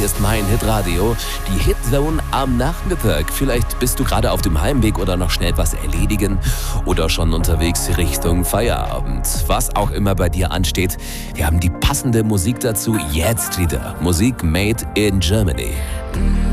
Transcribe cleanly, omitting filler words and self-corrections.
hier ist mein Hitradio, die Hitzone am Nachmittag. Vielleicht bist du gerade auf dem Heimweg oder noch schnell was erledigen oder schon unterwegs Richtung Feierabend. Was auch immer bei dir ansteht, wir haben die passende Musik dazu jetzt wieder. Musik made in Germany.